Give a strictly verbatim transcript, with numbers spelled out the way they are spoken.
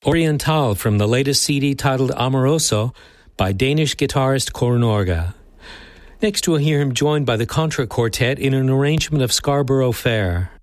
Oriental from the latest C D titled Amoroso by Danish guitarist Corin Orga. Next we'll hear him joined by the Contra Quartet in an arrangement of Scarborough Fair.